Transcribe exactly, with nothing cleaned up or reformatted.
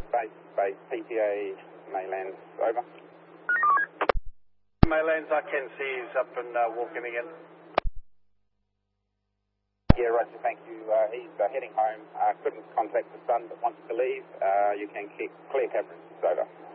Base, base, P T A, Maylands, over. Maylands, I can see he's up and uh, walking again. Yeah, Roger, thank you. Uh, he's uh, heading home. Uh, couldn't contact the son, but wants to leave. Uh, you can keep clear coverage. Over.